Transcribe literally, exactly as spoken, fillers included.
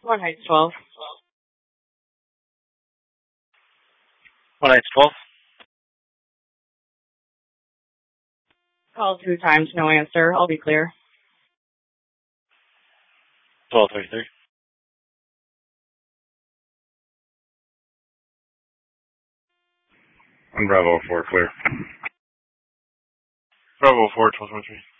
One Heights twelve. One Heights twelve. Called two times, no answer. I'll be clear. twelve thirty-three. On Bravo four, clear. Bravo four, twelve twenty-three.